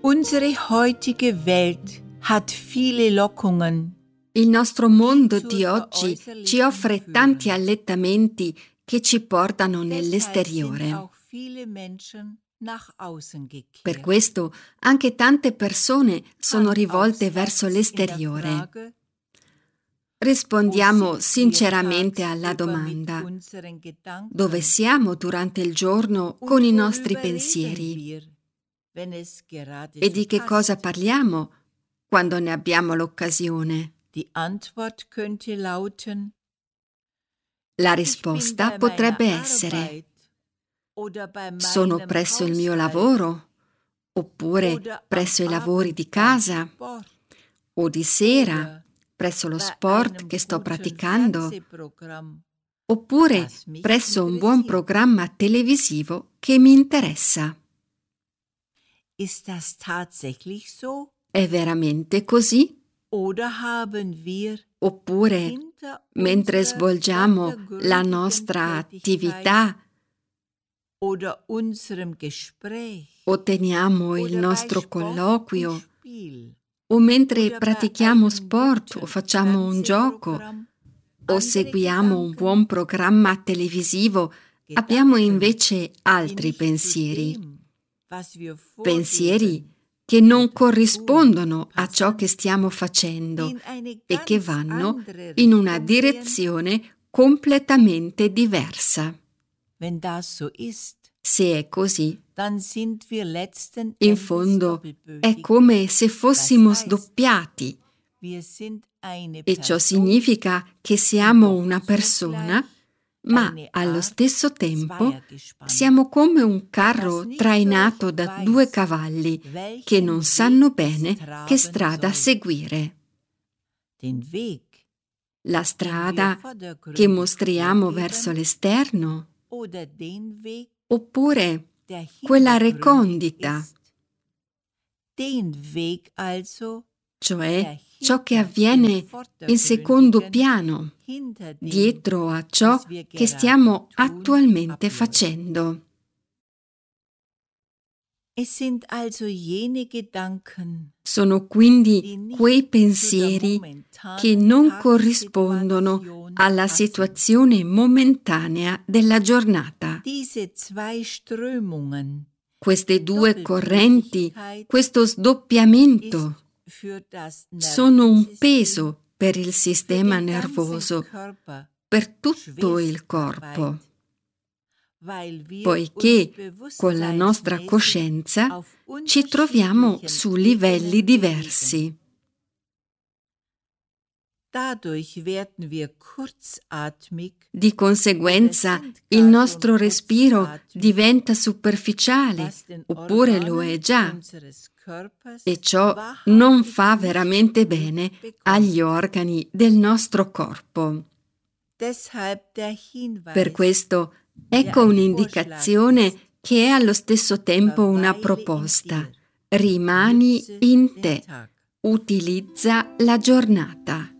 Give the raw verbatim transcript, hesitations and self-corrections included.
Unsere heutige Welt hat viele Lockungen. Il nostro mondo di oggi ci offre tanti allettamenti che ci portano nell'esteriore. Per questo anche tante persone sono rivolte verso l'esteriore. Rispondiamo sinceramente alla domanda: dove siamo durante il giorno con i nostri pensieri? E di che cosa parliamo quando ne abbiamo l'occasione? La risposta potrebbe essere: sono presso il mio lavoro, oppure presso i lavori di casa, o di sera presso lo sport che sto praticando, oppure presso un buon programma televisivo che mi interessa. È veramente così? Oppure, mentre svolgiamo la nostra attività o teniamo il nostro colloquio, o mentre pratichiamo sport o facciamo un gioco, o seguiamo un buon programma televisivo, abbiamo invece altri pensieri. Pensieri che non corrispondono a ciò che stiamo facendo e che vanno in una direzione completamente diversa. Se è così, in fondo è come se fossimo sdoppiati, e ciò significa che siamo una persona, ma allo stesso tempo siamo come un carro trainato da due cavalli che non sanno bene che strada seguire. La strada che mostriamo verso l'esterno, oppure quella recondita, cioè ciò che avviene in secondo piano, dietro a ciò che stiamo attualmente facendo. Sono quindi quei pensieri che non corrispondono alla situazione momentanea della giornata. Queste due correnti, questo sdoppiamento, sono un peso per il sistema nervoso, per tutto il corpo, poiché con la nostra coscienza ci troviamo su livelli diversi. Di conseguenza il nostro respiro diventa superficiale, oppure lo è già, e ciò non fa veramente bene agli organi del nostro corpo. Per questo ecco un'indicazione che è allo stesso tempo una proposta. Rimani in te, utilizza la giornata.